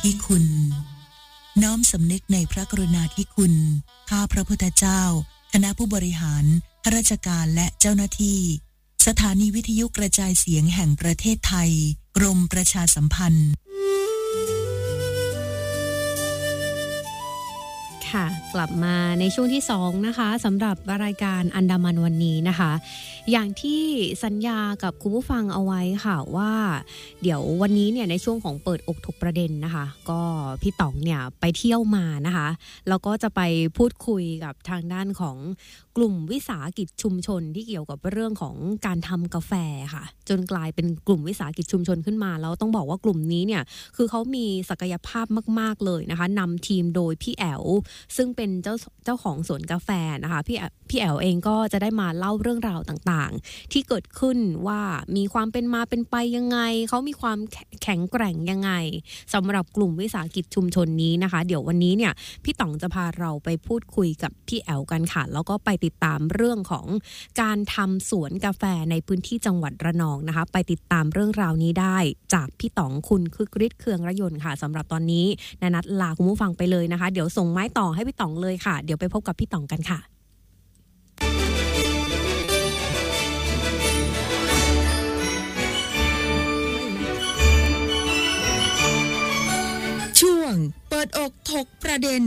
ธิคุณน้อมสำนึกในพระกรุณาธิคุณข้าพระพุทธเจ้าคณะผู้บริหารข้าราชการและเจ้าหน้าที่สถานีวิทยุกระจายเสียงแห่งประเทศไทยกรมประชาสัมพันธ์ค่ะกลับมาในช่วงที่2นะคะสำหรับรายการอันดามันวันนี้นะคะอย่างที่สัญญากับคุณผู้ฟังเอาไว้ค่ะว่าเดี๋ยววันนี้เนี่ยในช่วงของเปิดอกถกประเด็นนะคะก็พี่ต๋องเนี่ยไปเที่ยวมานะคะแล้วก็จะไปพูดคุยกับทางด้านของกลุ่มวิสาหกิจชุมชนที่เกี่ยวกับเรื่องของการทำกาแฟค่ะจนกลายเป็นกลุ่มวิสาหกิจชุมชนขึ้นมาแล้วต้องบอกว่ากลุ่มนี้เนี่ยคือเขามีศักยภาพมากๆเลยนะคะนำทีมโดยพี่แอ๋วซึ่งเป็นเจ้าของสวนกาแฟนะคะพี่แอ๋วเองก็จะได้มาเล่าเรื่องราวต่างๆที่เกิดขึ้นว่ามีความเป็นมาเป็นไปยังไงเขามีความแข็งแกร่งยังไงสำหรับกลุ่มวิสาหกิจชุมชนนี้นะคะเดี๋ยววันนี้เนี่ยพี่ต๋องจะพาเราไปพูดคุยกับพี่แอ๋วกันค่ะแล้วก็ไปติดตามเรื่องของการทำสวนกาแฟในพื้นที่จังหวัดระนองนะคะไปติดตามเรื่องราวนี้ได้จากพี่ต๋องคุณคึกฤทธิ์เคืองระยนต์ค่ะสำหรับตอนนี้นัดลาคุณผู้ฟังไปเลยนะคะเดี๋ยวส่งไม้ต่อให้พี่ต๋องเลยค่ะเดี๋ยวไปพบกับพี่ต๋องกันค่ะช่วงเปิดอกถกประเด็น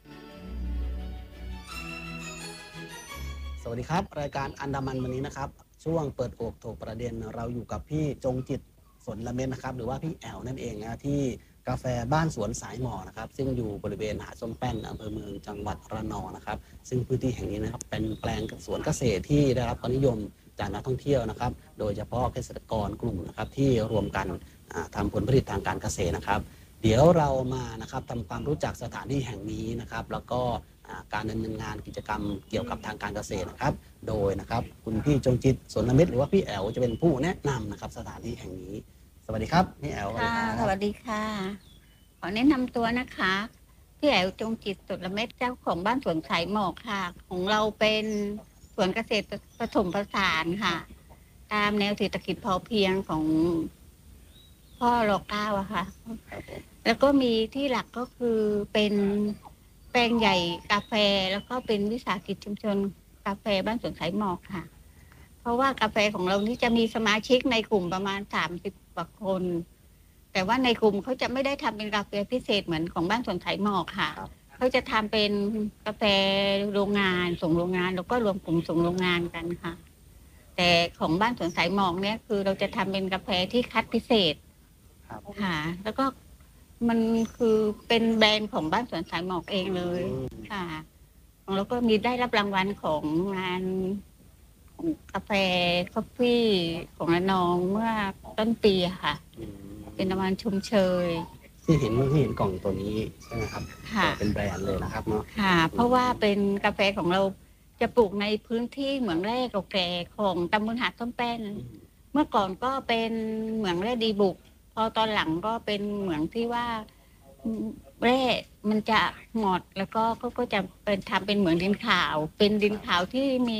สวัสดีครับรายการอันดามันวันนี้นะครับช่วงเปิดอกถกประเด็นเราอยู่กับพี่จงจิตสนละเม็ดนะครับหรือว่าพี่แอลนั่นเองนะที่กาแฟบ้านสวนสายหมอนะครับซึ่งอยู่บริเวณหาดส้มแป้นอำเภอเมืองจังหวัดระนองนะครับซึ่งพื้นที่แห่งนี้นะครับเป็นแปลงสวนเกษตรที่ได้รับความนิยมจากนักท่องเที่ยวนะครับโดยเฉพาะเกษตรกรกลุ่มนะครับที่รวมกันทำผลผลิตทางการเกษตรนะครับเดี๋ยวเรามานะครับทำความรู้จักสถานที่แห่งนี้นะครับแล้วก็การดำเนินงานกิจกรรมเกี่ยวกับทางการเกษตรนะครับโดยนะครับคุณพี่จงจิตสนละเม็ดหรือว่าพี่แอลจะเป็นผู้แนะนำนะครับสถานที่แห่งนี้สวัสดีครับพี่แอลค่ะสวัสดีค่ะขอแนะนำตัวนะคะพี่แอลจงจิตสนละเม็ดเจ้าของบ้านสวนสายหมอกค่ะของเราเป็นสวนเกษตรผสมผสานค่ะตามแนวเศรษฐกิจพอเพียงของพ่อรอเก้าอะค่ะแล้วก็มีที่หลักก็คือเป็นแปลงใหญ่กาแฟแล้วก็เป็นวิสาหกิจชุมชนกาแฟบ้านสวนสายหมอกค่ะเพราะว่ากาแฟของเรานี่จะมีสมาชิกในกลุ่มประมาณ30 กว่าคนแต่ว่าในกลุ่มเขาจะไม่ได้ทำเป็นกาแฟพิเศษเหมือนของบ้านสวนสายหมอกค่ะเขาจะทำเป็นกาแฟโรงงานส่งโรงงานแล้วก็รวมกลุ่มส่งโรงงานกันค่ะแต่ของบ้านสวนสายหมอกเนี่ยคือเราจะทำเป็นกาแฟที่คัดพิเศษค่ะแล้วก็มันคือเป็นแบรนด์ของบ้านสวนสายหมอกเองเลยค่ะแล้วก็มีได้รับรางวัลของงานของกาแฟคอฟฟี่ของระนองเมื่อต้นปีค่ะเป็นรางวัลชมเชยที่เห็นกล่องตัวนี้ใช่ไหมครับเป็นแบรนด์เลยนะครับเนาะค่ะเพราะว่าเป็นกาแฟของเราจะปลูกในพื้นที่เหมืองแร่เก่าแก่ของตำบลหาดส้มแป้นเมื่อก่อนก็เป็นเหมืองแร่ดีบุกพอตอนหลังก็เป็นเหมืองที่ว่าแร่มันจะหมดแล้วก็จะเป็นทำเป็นเหมืองดินขาวเป็นดินขาวที่มี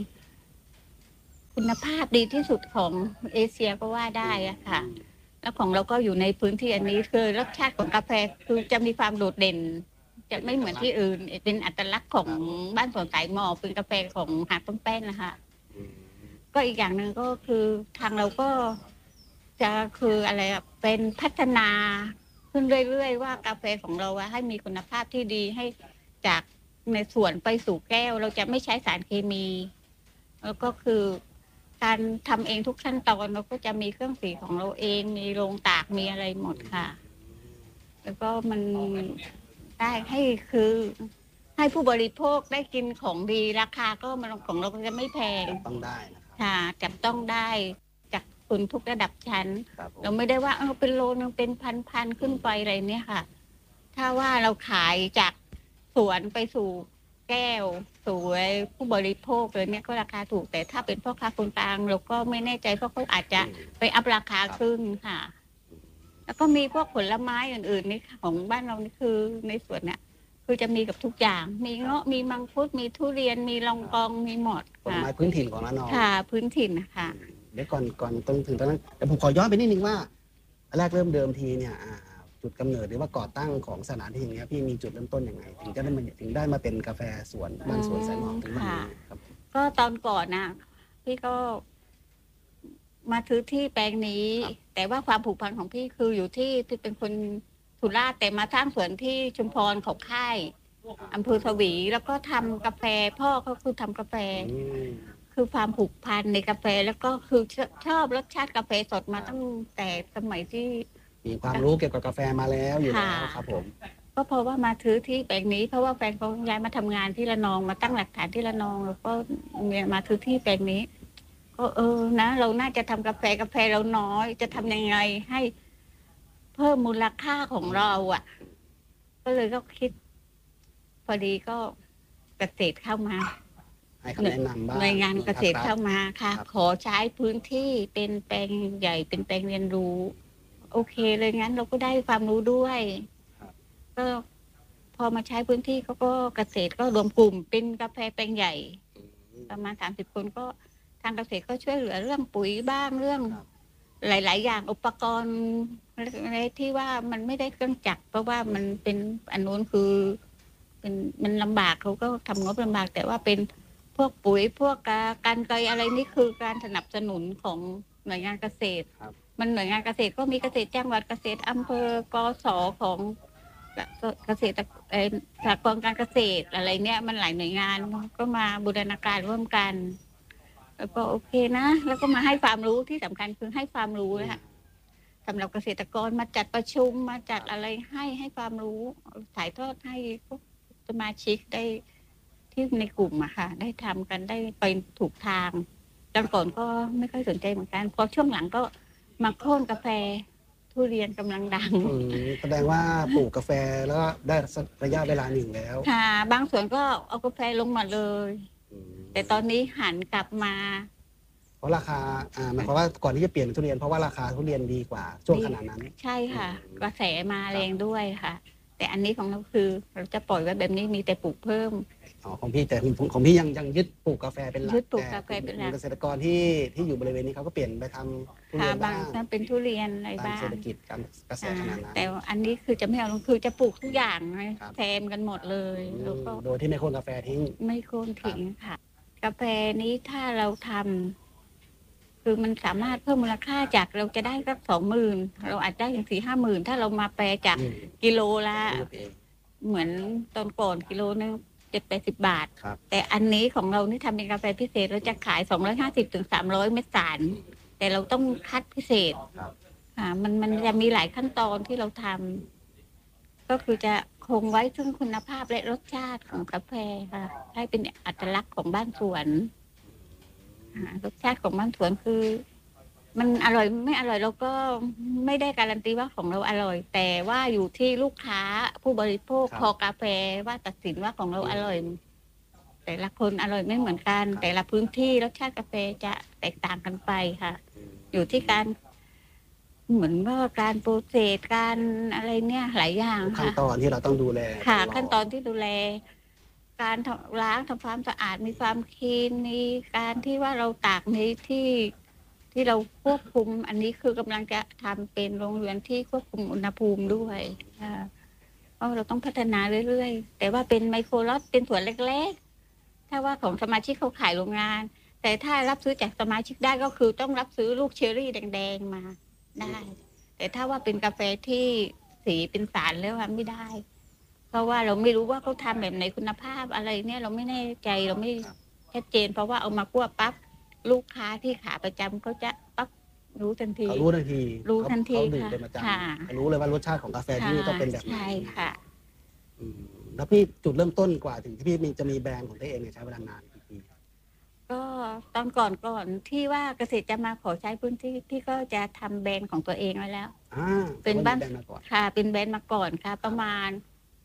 คุณภาพดีที่สุดของเอเชียก็ว่าได้อะค่ะแล้วของเราก็อยู่ในพื้นที่อันนี้คือรสชาติของกาแฟคือจะมีความโดดเด่นจะไม่เหมือนที่อื่นเป็นอัตลักษณ์ของบ้านสวนสายหมอกเป็นกาแฟของหาดส้มแป้นนะคะก็อีกอย่างหนึ่งก็คือทางเราก็จะคืออะไรเป็นพัฒนาขึ้นเรื่อยๆว่ากาแฟของเราให้มีคุณภาพที่ดีให้จากในสวนไปสู่แก้วเราจะไม่ใช้สารเคมีแล้วก็คือการทำเองทุกขั้นตอนเราก็จะมีเครื่องสีของเราเองมีโรงตากมีอะไรหมดค่ะแล้วก็มันได้ให้คือให้ผู้บริโภคได้กินของดีราคาก็มันของเราก็จะไม่แพงต้องได้นะครับค่ะจับต้องได้จากคุณทุกระดับชั้นเราไม่ได้ว่าเป็นโลนึงเป็นพันขึ้นไปอะไรเนี่ยค่ะถ้าว่าเราขายจากสวนไปสู่แก้วสู่ผู้บริโภคเลยเนี่ยก็ราคาถูกแต่ถ้าเป็นพ่อค้าคนกลางเราก็ไม่แน่ใจเพราะเขาอาจจะไปอัพราคาขึ้นค่ะแล้วก็มีพวกผลไม้อื่นๆนี่ของบ้านเรานี่คือในสวนเนี่ยคือจะมีกับทุกอย่างมีเงาะมีมังคุดมีทุเรียนมีลองกองมีหมดผลไม้พื้นถิ่นของระนองค่ะพื้นถิ่นค่ะเดี๋ยวก่อนต้องถึงตอนนั้นแต่ผมขอย้อนไปนิดนึงว่าแรกเริ่มเดิมทีเนี่ยจุจุดกำเนิดหรือว่าก่อตั้งของสถานที่อย่างเงี้ยพี่มีจุดเริ่มต้นยังไงถึงได้มาเป็นกาแฟสวนบ้านสวนสายหมอกถึงวันนี้ครับก็ตอนก่อนนะพี่ก็มาซื้อที่แปลงนี้ แต่ว่าความผูกพันของพี่คืออยู่ที่เป็นคนสุราษฎร์แต่มาสร้างสวนที่ชุมพรเขาค่ายอำเภอสวีแล้วก็ทำกาแฟพ่อก็คือทำกาแฟคือความผูกพันในกาแฟแล้วก็คือชอบรสชาติกาแฟสดมาตั้งแต่สมัยที่มีความรู้เกี่ยวกับกาแฟมาแล้วอยู่แล้วครับผมก็เพราะว่ามาซื้อที่แปลงนี้เพราะว่าแฟนเขาย้ายมาทำงานที่ระนองมาตั้งหลักฐานที่ระนองแล้วก็มาซื้อที่แปลงนี้ก็นะเราน่าจะทำกาแฟเราน้อยจะทำยังไงให้เพิ่มมูลค่าของเราอ่ะก็เลยก็คิดพอดีก็เกษตรเข้ามาให้คำแนะนำบ้างหน่วยงานเกษตรเข้ามาค่ะขอใช้พื้นที่เป็นแปลงใหญ่เป็นแปลงเรียนรู้โอเคเลยงั้นเราก็ได้ความรู้ด้วยก็พอมาใช้พื้นที่เขาก็เกษตรก็รวมกลุ่มเป็นกาแฟแปลงใหญ่ประมาณ30 คนก็ทางเกษตรก็ช่วยเหลือเรื่องปุ๋ยบ้างเรื่องหลายๆอย่างอุปกรณ์อะไรที่ว่ามันไม่ได้เครื่องจักรเพราะว่ามันเป็นอันนู้นคือเป็นมันลำบากเขาก็ทำงบลำบากแต่ว่าเป็นพวกปุ๋ยพวกการเกษตรอะไรนี่คือการสนับสนุนของหน่วยงานเกษตรมันหน่วยงานเกษตรก็มีเกษตรจังหวัดเกษตรอำเภอกสของเกษตรสหกรณ์การเกษตรอะไรเนี่ยมันหลายหน่วยงานก็มาบูรณาการร่วมกันแล้วก็โอเคนะแล้วก็มาให้ความรู้ที่สำคัญคือให้ความรู้นะคะสำหรับเกษตรกรมาจัดประชุมมาจัดอะไรให้ความรู้ถ่ายทอดให้พวกสมาชิกได้ที่ในกลุ่มอะค่ะได้ทำกันได้ไปถูกทางตอนก่อนก็ไม่ค่อยสนใจเหมือนกันพอช่วงหลังก็มาโค่นกาแฟทุเรียนกำลังดังแสดงว่าปลูกกาแฟแล้วได้ระยะเวลาหนึ่งแล้วค่ะบางส่วนก็เอากาแฟลงมาเลยแต่ตอนนี้หันกลับมาเพราะราคาหมายความว่าก่อนที่จะเปลี่ยนทุเรียนเพราะว่าราคาทุเรียนดีกว่าช่วงขนาดนั้นใช่ค่ะกระแสมาแรงด้วยค่ะแต่อันนี้ของเราคือเราจะปล่อยไว้แบบนี้มีแต่ปลูกเพิ่มของพี่แต่ของพี่ยังยึดปลูกกาแฟเป็นหลักยึดปลูกกาแฟเป็นหลักเกษตรกรที่อยู่บริเวณนี้เขาก็เปลี่ยนไปทำทุเรียนบ้างเป็นทุเรียนอะไรบ้างเศรษฐกิจการเกษตรขนาดนั้นแต่อันนี้คือจะไม่เอาลงคือจะปลูกทุกอย่างแทนกันหมดเลยแล้วก็โดยที่ไม่โค่นกาแฟทิ้งไม่โค่นทิ้งค่ะกาแฟนี้ถ้าเราทำคือมันสามารถเพิ่มมูลค่าจากเราจะได้สัก20,000เราอาจจะถึง40,000ถ้าเรามาแปลจากกิโลละเหมือนตอนก่อนกิโลนึง70-80 บาทแต่อันนี้ของเรานี่ทำเป็นกาแฟพิเศษเราจะขาย250-300 เม็ดสารแต่เราต้องคัดพิเศษมันจะมีหลายขั้นตอนที่เราทำก็คือจะคงไว้ซึ่งคุณภาพและรสชาติของกาแฟค่ะให้เป็นอัตลักษณ์ของบ้านสวนรสชาติของบ้านสวนคือมันอร่อยไม่อร่อยเราก็ไม่ได้การันตีว่าของเราอร่อยแต่ว่าอยู่ที่ลูกค้าผู้บริโภคพอกาแฟว่าตัดสินว่าของเราอร่อยแต่ละคนอร่อยไม่เหมือนกันแต่ละพื้นที่รสชาติกาแฟจะแตกต่างกันไปค่ะอยู่ที่การเหมือนว่าการโปรเซสการอะไรเนี่ยหลายอย่างค่ะขั้นตอนที่เราต้องดูแลค่ะขั้นตอนที่ดูแลการล้างทำความสะอาดมีความคลีนมีการที่ว่าเราตากในที่เราควบคุมอันนี้คือกำลังจะทำเป็นโรงเรือนที่ควบคุมอุณหภูมิด้วยเพราะเราต้องพัฒนาเรื่อยๆแต่ว่าเป็นไมโครล็อตเป็นส่วนเล็กๆถ้าว่าของสมาชิกเขาขายโรงงานแต่ถ้ารับซื้อจากสมาชิกได้ก็คือต้องรับซื้อลูกเชอร์รี่แดงๆมาได้แต่ถ้าว่าเป็นกาแฟที่สีเป็นสารแล้วไม่ได้เพราะว่าเราไม่รู้ว่าเขาทำแบบไหนคุณภาพอะไรเนี่ยเราไม่แน่ใจเราไม่ชัดเจนเพราะว่าเอามาคั่วปั๊บลูกค้าที่ขาประจำเขาจะปั๊บรู้ทันทีรู้ทันทีเขาดื่มเป็นประจำรู้เลยว่ารสชาติของกาแฟที่นี่ต้องเป็นแบบไหนใช่ค่ะแล้วพี่จุดเริ่มต้นกว่าถึงที่พี่จะมีแบรนด์ของตัวเองใช้เวลานานกี่ปีก็ตอนก่อนที่ว่าเกษตรจะมาขอใช้พื้นที่พี่ก็จะทำแบรนด์ของตัวเองไว้แล้วเป็นบ้านค่ะเป็นแบรนด์มาก่อนค่ะประมาณ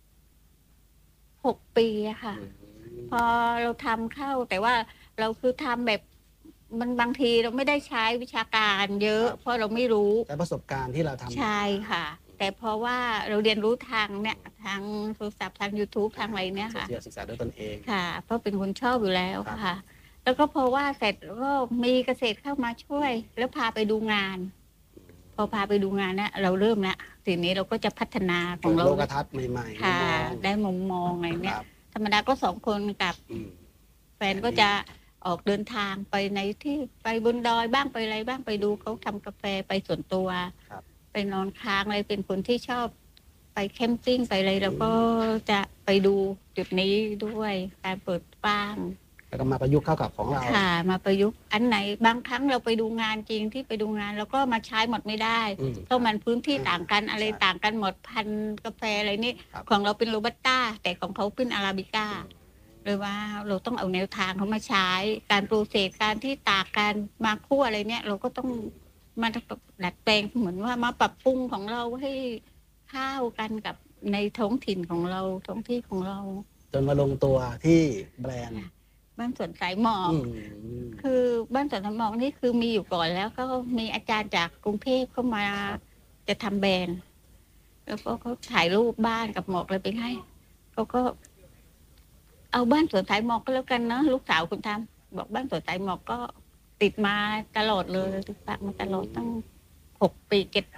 6 ปีค่ะพอเราทำเข้าแต่ว่าเราคือทำแบบมันบางทีเราไม่ได้ใช้วิชาการเยอะเพราะเราไม่รู้แต่ประสบการณ์ที่เราทำใช่ค่ะแต่เพราะว่าเราเรียนรู้ทางโทรศัพท์ทาง YouTube ทางอะไรเนี่ยค่ะศึกษาด้วยตนเองค่ะเพราะเป็นคนชอบอยู่แล้วค่ะแล้วก็เพราะว่าเสร็จก็มีเกษตรเข้ามาช่วยแล้วพาไปดูงานพอพอพาไปดูงานนะเราเริ่มละทีนี้เราก็จะพัฒนาของเราโลกทัศน์ใหม่ๆค่ะได้มุมมองอะไรเนี่ยธรรมดาก็2 คนกับแฟนก็จะออกเดินทางไปในที่ไปบนดอยบ้างไปอะไรบ้างไปดูเขาทำกาแฟไปส่วนตัวไปนอนค้างอะไรเป็นคนที่ชอบไปแคมปิ้งไปอะไรแล้วก็จะไปดูจุดนี้ด้วยการเปิดบ้างแล้วก็มาประยุกต์เข้ากับของเราค่ะมาประยุกต์อันไหนบางครั้งเราไปดูงานจริงที่ไปดูงานแล้วก็มาใช้หมดไม่ได้เพราะมันพื้นที่ต่างกันอะไรต่างกันหมดพันกาแฟอะไรนี่ของเราเป็นโรบัสต้าแต่ของเขาเป็นอาราบิก้าเลยว่าเราต้องเอาแนวทางเขามาใช้การโปรเซสการที่ตากการมาคั่วอะไรเนี่ยเราก็ต้องมาดัดแปลงเหมือนว่ามาปรับปรุงของเราให้เข้ากันกับในท้องถิ่นของเราท้องที่ของเราจนมาลงตัวที่แบรนด์บ้านสวนสายหมอกคือบ้านสวนสายหมอกนี่คือมีอยู่ก่อนแล้วก็มีอาจารย์จากกรุงเทพเข้ามาจะทำแบรนด์แล้วก็เขาถ่ายรูปบ้านกับหมอกเลยไปให้เขาก็เอาบ้านสวนสายหมอกก็แล้วกันเนาะลูกสาวคุณทำบอกบ้านสวนสายหมอกก็ติดมาตลอดเลยติดปากมาตลอดตั้ง6 ปี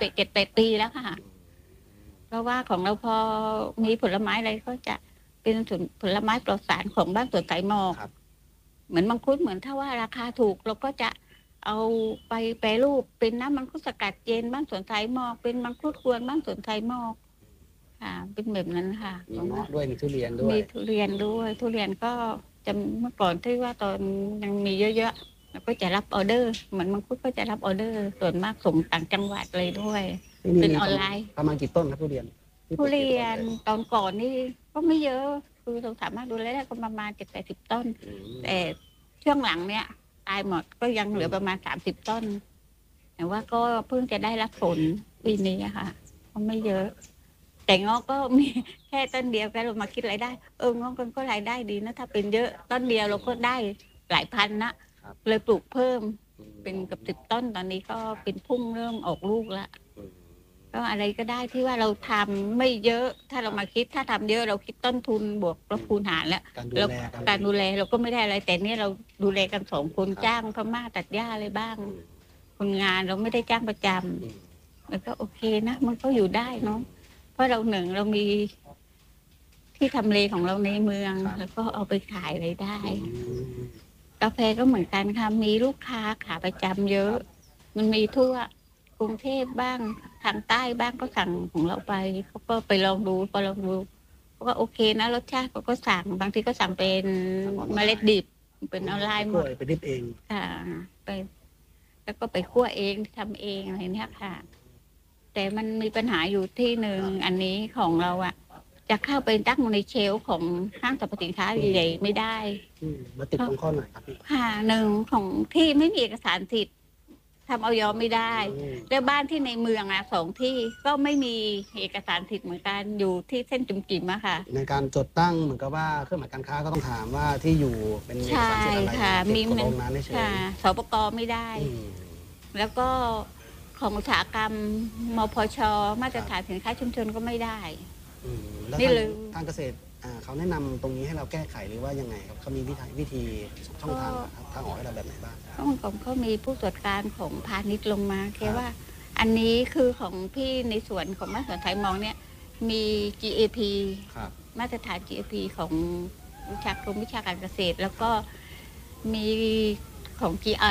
7 ปีแล้วค่ะเพราะว่าของเราพอมีผลไม้อะไรก็จะเป็นผลไม้ปลอดสารของบ้านสวนสายหมอกเหมือนมังคุดเหมือนถ้าว่าราคาถูกเราก็จะเอาไปแปรรูปเป็นน้ำมังคุดสกัดเย็นบ้านสวนสายหมอกเป็นมังคุดกวนบ้านสวนสายหมอกค่ะเป็นแบบนั้นค่ะมีเงาะด้วยมีทุเรียนด้วยมีทุเรียนด้วยทุเรียนก็จะเมื่อก่อนที่ว่าตอนยังมีเยอะๆแล้วก็จะรับออเดอร์เหมือนมังคุดก็จะรับออเดอร์ส่วนมากส่งต่างจังหวัดเลยด้วยเป็นออนไลน์ประมาณกี่ต้นครับทุเรียนตอนก่อนนี่ก็ไม่เยอะคือเราสามารถดูแลได้ก็ประมาณ70-80 ต้นแต่ช่วงหลังเนี้ยตายหมดก็ยังเหลือประมาณ30 ต้นแต่ว่าก็เพิ่งจะได้รับผลปีนี้ค่ะก็ไม่เยอะแต่งอกก็มีแค่ต้นเดียวกันเรามาคิดรายได้งอกกันก็รายได้ดีนะถ้าเป็นเยอะต้นเดียวเราก็ได้หลายพันนะเลยปลูกเพิ่มเป็นกับ10 ต้นตอนนี้ก็เป็นพุ่งเริ่มออกลูกแล้วก็อะไรก็ได้ที่ว่าเราทำไม่เยอะถ้าเรามาคิดถ้าทำเยอะเราคิดต้นทุนบวกลบคูณหารแล้วการดูแลเราก็ไม่ได้อะไรแต่นี่เราดูแลกัน2 คนจ้างพม่าตัดหญ้าอะไรบ้างคนงานเราไม่ได้จ้างประจำแล้วก็โอเคนะมันก็อยู่ได้เนาะเพราะเราเรามีที่ทำเลของเราในเมืองแล้วก็เอาไปขายอะไรได้กาแฟก็เหมือนกันค่ะมีลูกค้าขาประจำเยอะมันมีทั่วกรุงเทพบ้างทางใต้บ้างก็สั่งของเราไปเขาก็ไปลองดูพอลองดูเขาก็โอเคนะรสชาติเขาก็สั่งบางทีก็สั่งเป็นเมล็ดดิบเป็นออนไลน์หมดไปดิบเองค่ะไปแล้วก็ไปคั่วเองทำเองอะไรเนี้ยค่ะแต่มันมีปัญหาอยู่ที่หนึ่งอันนี้ของเราอะจะเข้าไปตั้งในเชลฟ์ของห้างสรรพสินค้าใหญ่ๆไม่ได้มาติดตรงข้อไหนครับพี่ค่ะ1ของที่ไม่มีเอกสารสิทธิ์ทำเอายอมไม่ได้แล้วบ้านที่ในเมือง2 ที่ก็ไม่มีเอกสารสิทธิ์เหมือนกันอยู่ที่เส้นจุ่มจิ๋มอะค่ะในการจดตั้งเหมือนกับว่าเครื่องหมายการค้าก็ต้องถามว่าที่อยู่เป็นเอกสารสิทธิ์อะไรมีตรงนั้นเฉยสปก.ไม่ได้แล้วก็ของอุตสาหกรรมมพช.มาตรฐานสินค้าชุมชนก็ไม่ได้นี่เลยทางเกษตรเขาแนะนำตรงนี้ให้เราแก้ไขหรือว่ายังไงครับเขามีวิธีช่องทางทางออกให้เราแบบไหนบ้างของเขามีผู้ตรวจการของพาณิชย์ลงมาแค่ว่าอันนี้คือของพี่ในส่วนของบ้านสวนสายหมอกเนี่ยมี GAP มาตรฐาน GAP ของกรมวิชาการเกษตรแล้วก็มีของ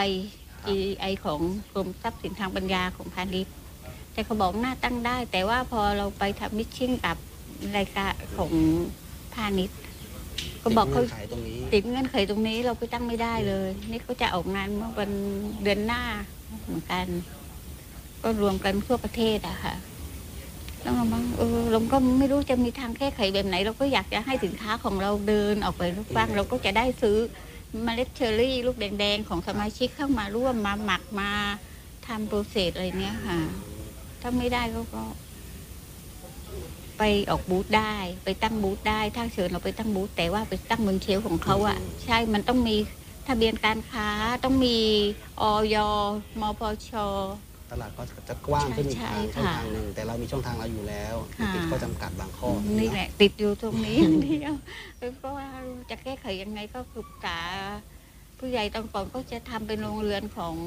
GI ของกรมทรัพย์สินทางปัญญาของพาณิชย์แต่เขาบอกหน้าตั้งได้แต่ว่าพอเราไปทำมิชชิ่งกับรายการของพาณิชย์ก็บอกเขาติดเงื่อนไขตรงนี้เราไปตั้งไม่ได้เลยนี่เขาจะออกงานเมื่อวันเดือนหน้าเหมือนกันก็รวมกันทั่วประเทศอะค่ะแล้วเราก็ไม่รู้จะมีทางแก้ไขแบบไหนเราก็อยากจะให้สินค้าของเราเดินออกไปบ้างเราก็จะได้ซื้อเมล็ดเชอร์รี่ลูกแดงๆของสมาชิกเข้ามาร่วมมาหมักมาทำโปรเซสอะไรเนี้ยค่ะถ้าไม่ได้ก็ไปออกบูธได้ไปตั้งบูธได้ถ้าเชิญเราไปตั้งบูธแต่ว่าไปตั้งบนเชลฟ์ของเขาอะใช่มันต้องมีทะเบียนการค้าต้องมีอย.มพช. ตลาดก็จะกว้างขึ้นอีกช่องทางหนึ่งแต่เรามีช่องทางเราอยู่แล้วติดข้อจำกัดบางข้อนี่แหละติดอยู่ตรงนี้อย่างเดียวเพราะว่าจะแก้ไขยังไงก็ปรึกษาผู้ใหญ่ตอนก่อนก็จะทำเป็นโรงเรือนของ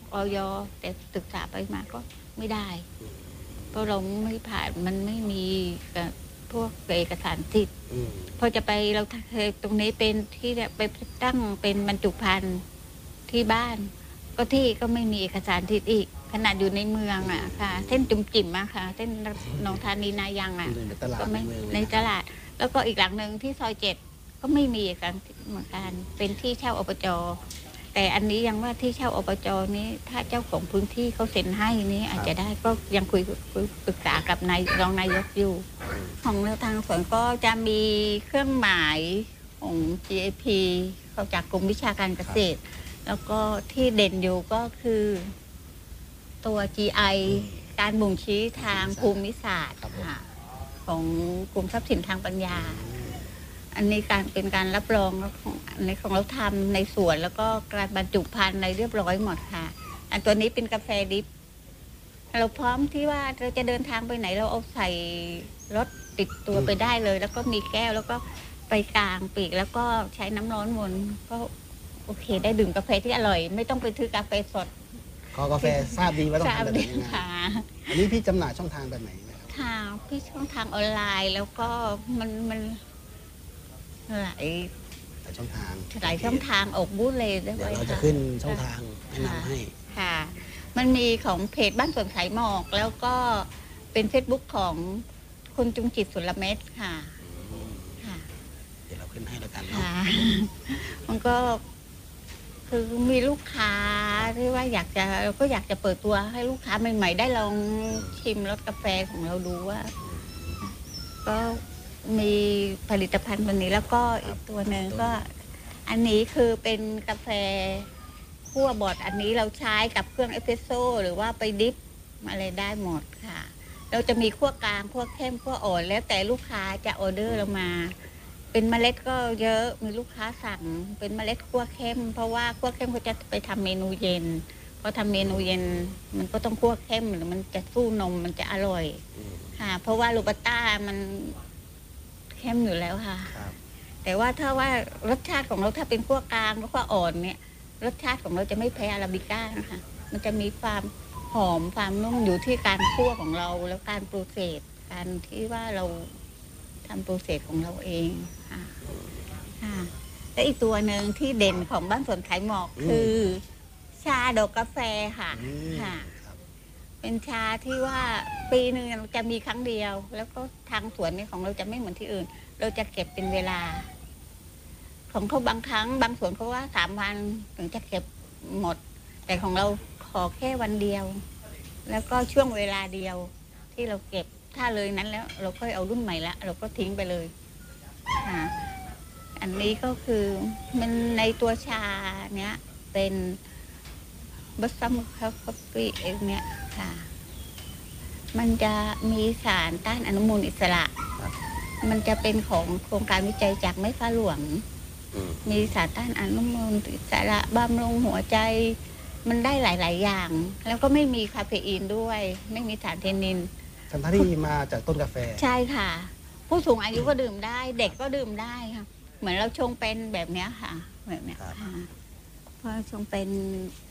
อย.แต่ศึกษาไปมาก็ไม่ได้เพราะเราไม่ผ่านมันไม่มีพวกเอกสารสิทธิ์พอจะไปเราเคยตรงนี้เป็นที่ไปตั้งเป็นบรรจุภัณฑ์ที่บ้านก็ที่ก็ไม่มีเอกสารสิทธิ์อีกขนาดอยู่ในเมืองอ่ะค่ะเส้นจุ่มจิ๋มอะค่ะเส้นหนองธานีนายังอ่ะก็ไม่ในตลาดแล้วก็อีกหลังหนึ่งที่ซอย7ก็ไม่มีเอกสารเหมือนกันเป็นที่เช่าอบจ.แต่อันนี้ยังว่าที่เช่าอบจ.นี้ถ้าเจ้าของพื้นที่เขาเซ็นให้นี้อาจจะได้ก็ยังคุยปรึกษากับรองนายกอยู่ของแนวทางสวนก็จะมีเครื่องหมายของ GAP เขาจากกรมวิชาการเกษตรแล้วก็ที่เด่นอยู่ก็คือตัว GI การบ่งชี้ทางภูมิศาสตร์ของกรมทรัพย์สินทางปัญญาอันนี้เป็นการรับรองในของเราทำในสวนแล้วก็การบรรจุภัณฑ์ในเรียบร้อยหมดค่ะอันตัวนี้เป็นกาแฟดิบเราพร้อมที่ว่าเราจะเดินทางไปไหนเราเอาใส่รถติดตัวไปได้เลยแล้วก็มีแก้วแล้วก็ไปกลางปีกแล้วก็ใช้น้ำร้อนวนก็โอเคได้ดื่มกาแฟที่อร่อยไม่ต้องไปซื้อกาแฟสดกาแฟทราบดีว่าต้องทำแบบไหนค่ะอันนี้พี่จำหน่ายช่องทางแบบไหนค่ะพี่ช่องทางออนไลน์แล้วก็มันหลายช่องทางออกบูธเลยได้ไหมเราจะขึ้นช่องทางแนะนำให้ค่ะมันมีของเพจบ้านสวนไขหมอกแล้วก็เป็น Facebook ของคุณจุงจิตสุรเม็ดค่ะเดี๋ยวเราขึ้นให้แล้วกันเนาะมันก็คือมีลูกค้าที่ว่าเราก็อยากจะเปิดตัวให้ลูกค้าใหม่ๆได้ลองชิมรสกาแฟของเราดูว่าก็มีผลิตภัณฑ์วันนี้แล้วก็อีกตัวหนึ่งก็อันนี้คือเป็นกาแฟคั่วบดอันนี้เราใช้กับเครื่องเอสเปรสโซ่หรือว่าไปดิฟอะไรได้หมดค่ะเราจะมีคั่วกลางคั่วเข้มคั่วอ่อนแล้วแต่ลูกค้าจะออเดอร์เรามาเป็นเมล็ดก็เยอะมีลูกค้าสั่งเป็นเมล็ดคั่วเข้มเพราะว่าคั่วเข้มเขาจะไปทำเมนูเย็นพอทำเมนูเย็นมันก็ต้องคั่วเข้มหรือมันจะสู้นมมันจะอร่อยค่ะเพราะว่าลูบัสต้ามันเข้มอยู่แล้วค่ะแต่ว่าถ้าว่ารสชาติของเราถ้าเป็นคั่วกลางหรือคั่วอ่อนเนี่ยรสชาติของเราจะไม่แพ้อาราบิก้านะคะมันจะมีความหอมความนุ่มอยู่ที่การคั่วของเราแล้วการโปรเซสการที่ว่าเราทำโปรเซสของเราเองค่ะและอีกตัวหนึ่งที่เด่นของบ้านสวนไขหมอกคือชาดอกกาแฟค่ะเป็นชาที่ว่าปีหนึ่งจะมีครั้งเดียวแล้วก็ทางสวนนี้ของเราจะไม่เหมือนที่อื่นเราจะเก็บเป็นเวลาของเขาบางครั้งบางสวนเขาว่า3 วันถึงจะเก็บหมดแต่ของเราขอแค่วันเดียวแล้วก็ช่วงเวลาเดียวที่เราเก็บถ้าเลยนั้นแล้วเราค่อยเอารุ่นใหม่ละเราก็ทิ้งไปเลยค่ะอันนี้ก็คือมันในตัวชาเนี้ยเป็นบัสซัมคาเฟ่เองเนี้ยค่ะมันจะมีสารต้านอนุมูลอิสระมันจะเป็นของโครงการวิจัยจากไม้ฟ้าหลวงมีสารต้านอนุมูลอิสระบำรุงหัวใจมันได้หลายๆอย่างแล้วก็ไม่มีคาเฟอีนด้วยไม่มีสารเทนนินทั้งที่มาจากต้นกาแฟใช่ค่ะผู้สูงอายุก็ดื่มได้เด็กก็ดื่มได้ค่ะเหมือนเราชงเป็นแบบเนี้ยค่ะแบบเนี้ยพอชงเป็น